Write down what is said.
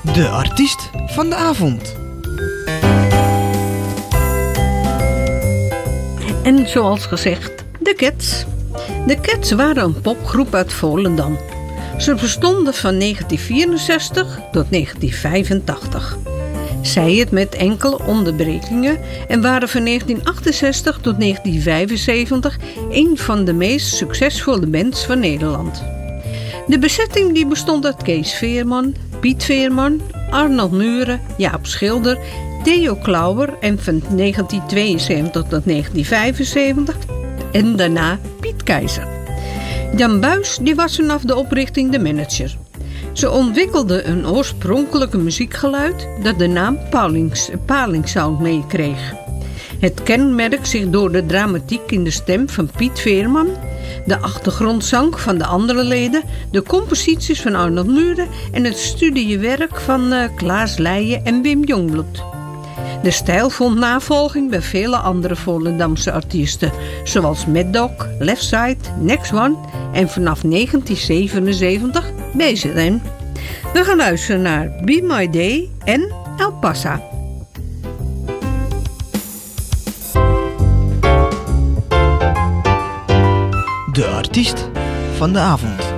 De artiest van de avond. En zoals gezegd, de Cats. De Cats waren een popgroep uit Volendam. Ze bestonden van 1964 tot 1985. Zij het met enkele onderbrekingen en waren van 1968 tot 1975 een van de meest succesvolle bands van Nederland. De bezetting die bestond uit Kees Veerman, Piet Veerman, Arnold Muren, Jaap Schilder, Theo Klauwer en van 1972 tot 1975 en daarna Piet Keizer. Jan Buis die was vanaf de oprichting de manager. Ze ontwikkelde een oorspronkelijke muziekgeluid dat de naam Palingsound meekreeg. Het kenmerkt zich door de dramatiek in de stem van Piet Veerman, de achtergrondzang van de andere leden, de composities van Arnold Muren en het studiewerk van Klaas Leijen en Wim Jongbloed. De stijl vond navolging bij vele andere Volendamse artiesten, zoals Mad Dog, Leftside, Next One en vanaf 1977 BZN. We gaan luisteren naar Be My Day en El Pasa. De artiest van de avond.